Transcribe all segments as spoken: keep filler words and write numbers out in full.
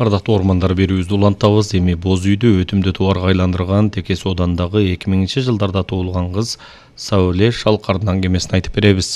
Ардактуу ормандар берүүбүздү улантабыз. Эми боз үйдү өтүмдү тубарга айландырган Текес оодандагы эки миңинчи жылдарда туулган кыз Сауле Шалкардын аңгемесин айтып беребиз.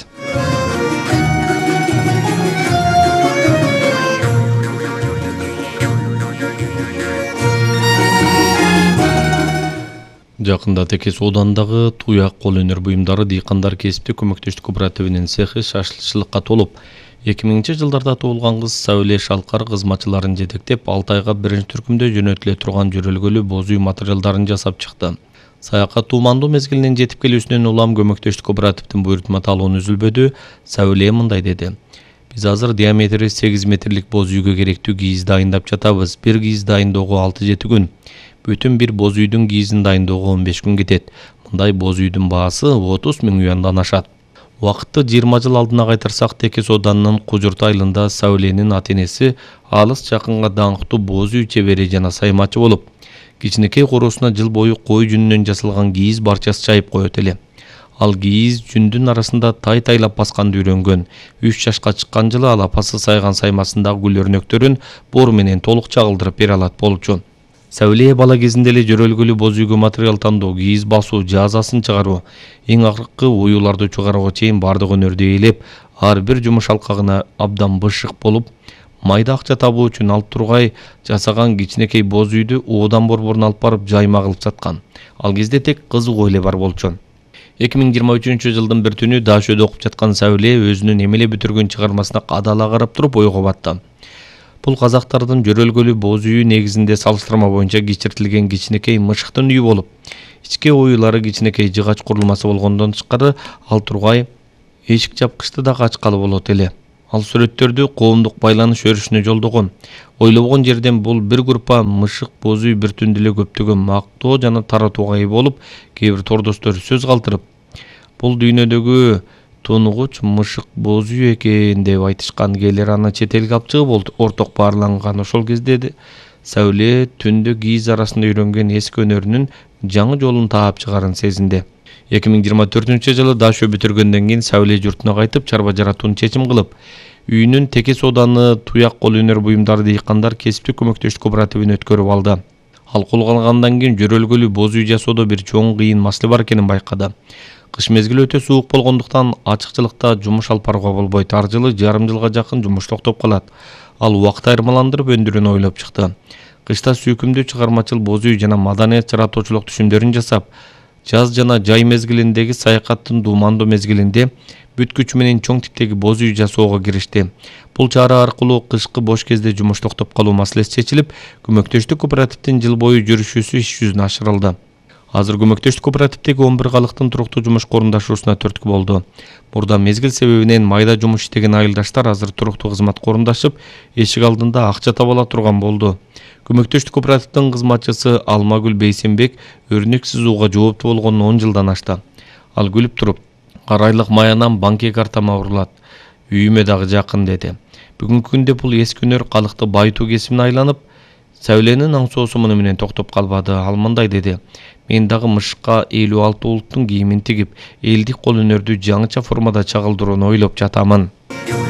Жакында Текес оодандагы Туяк кол өнөр буюмдары дыйкандар кесиптик көмөктөштүк кооперативинин цехи шашылчылыкка толуп, эки миңинчи жылдарда туулган кыз Сауле Шалкар кызматчыларын жетектеп алты айга биринчи түркүмдө жөнөтүлө турган жөрөлгөлүү боз үй материалдарын жасап чыкты. Саякат туумандуу мезгилинин жетип келүүсүнөн улам көмөктөштүк кооперативдин буйрутма талоonu үзүлбөдү. Сауле мындай деди: Биз азыр диаметри сегиз метрлик боз үйгө керектүү кийиз дайындап жатабыз. Бир кийиз дайындоого алты жети күн. Бүтүн бир боз үйдүн кийизин дайындоого он беш күн кетет. Мындай боз үйдүн баасы отуз миң юандан ашат. Убакытты жыйырма жыл алдына кайтарсак, Текес оодарынын Кужурт айылында Сауленин ата-энеси алыс жакынга даңктуу боз үй чебери жана саймачы болуп, кичинекей короосуна жыл бою кой жүнүнөн жасалган кийиз барчасы чайып коет эле. Ал кийиз жүндүн арасында тай-тайлап басканды үйрөнгөн. үч жашка чыккан жылы ал апасы сайган саймасындагы гүл өрнөктөрүн бору менен толук чагылдырып бере алат болчу. Сауле бала кезинде эле жөрөлгөлүү боз үйгө материал тандоо, кийиз басуу, жазасын чыгаруу, эң акыркы оюуларды чыгарууга чейин бардык өнөрдү ээлеп, ар бир жумуш алкагына абдан бышык болуп, майда акча табуу үчүн алып тургай жасаган кичинекей боз үйдү оодан борборуна алып барып жайма кылып саткан. Ал кезде тек кызыгуу эле бар болчу. эки миң жыйырма үчүнчү жылдын бир түнү Дашөдө окуп жаткан Сауле өзүнүн эмеле бүтүргөн чыгармасына кадала карап туруп ойго батты. Бул казактардын жөрөлгөлүү боз үйү негизинде салыштырма боюнча кичиртилген кичинекей мышыктын үйү болуп, ички оюлары кичинекей жыгач курулмасы болгондон тышкары ал тургай эшик жапкычты да качкалы болот эле. Ал сүрөттөрдү коомдук байланыш өрүшүнө жолдогон. Ойлобогон жерден бул бир группа мышык боз үй бир түндө эле көптөгөн мактоо жана таратууга ээ болуп, кээ бир тордоштор сөз калтырып, бул дүйнөдөгү тунугуч мышык боз үй экен деп айтышкан, кээлер аны чет элге алып чыгып орток баарланган. Ошол кезде Сауле түндө кийиз арасында үйрөнгөн эски өнөрүнүн жаңы жолун таап чыгарын сезинди. эки миң жыйырма төртүнчү жылы Дашө бүтүргөндөн кийин Сауле журтуна кайтып, чарба жаратууну чечим кылып, үйүнүн Текес ооданы Туяк кол өнөр буюмдары дыйкандар кесиптик көмөктөштүк кооперативине өткөрүп алды. Ал кол алгандан кийин жөрөлгөлүү боз үй жасоодо бир чоң кыйын маселе бар экенин байкады. Кыш мезгили өтө суук болгондуктан ачыкчылыкта жумуш алып барууга болбойт. Ар жылы жарым жылга жакын жумуш токтоп калат. Ал убакыт айырмаландырып өндүрүүнү ойлоп чыкты. Кышта сүйкүмдүү чыгармачыл боз үй жана маданият жаратуучулук түшүмдөрүн жасап, жаз жана жай мезгилиндеги саякаттын дуумандуу мезгилинде бүткүч менен чоң типтеги боз үй жасоого киришти. Бул чара аркылуу кышкы бош кезде жумуш токтоп калуу маселеси чечилип, көмөктөштүк кооперативдин жыл бою жүрүшүүсү иш жүзүнө ашырылды. Азыр көмөктөштүк кооперативдеги он бир калыктын туруктуу жумушка орундашуусуна төрткү болду. Мурда мезгил себебинен майда жумуш иштеген айылдаштар азыр туруктуу кызматка орундашып, эшик алдында акча таба ала турган болду. Көмөктөштүк кооперативдин кызматчысы Алмагүл Бейсенбек өрнөк сызууга жооптуу болгонуна он жылдан ашты. Ал күлүп туруп, ар айлык маянам банке картама урулат, үйүмө дагы жакын деди. Бүгүнкү күндө бул эски өнөр калыкты байытуу кесибине айланып, Сауленин аң соосу муну менен токтоп калбады. Ал мындай деди: Мен дагы мышыкка элүү алты улуттун кийимин тигип, элдик кол өнөрдү жаңыча формада чагылдырууну ойлоп жатамын.